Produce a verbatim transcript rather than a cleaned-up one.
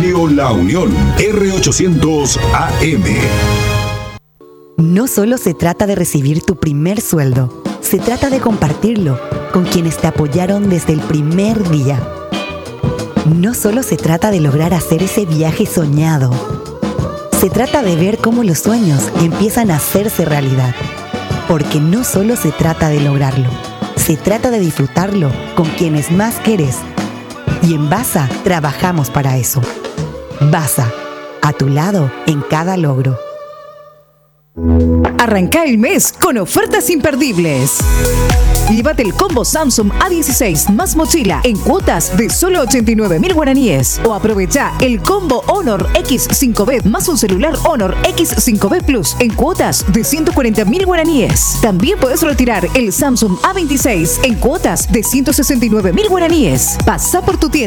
Radio La Unión, R ochocientos A M. No solo se trata de recibir tu primer sueldo, se trata de compartirlo con quienes te apoyaron desde el primer día. No solo se trata de lograr hacer ese viaje soñado, se trata de ver cómo los sueños empiezan a hacerse realidad. Porque no solo se trata de lograrlo, se trata de disfrutarlo con quienes más querés. Y en Basa trabajamos para eso. Basa, a tu lado en cada logro. Arranca el mes con ofertas imperdibles. Llévate el combo Samsung A dieciséis más mochila en cuotas de solo ochenta y nueve mil guaraníes. O aprovecha el combo Honor X cinco B más un celular Honor X cinco B Plus en cuotas de ciento cuarenta mil guaraníes. También puedes retirar el Samsung A veintiséis en cuotas de ciento sesenta y nueve mil guaraníes. Pasa por tu tienda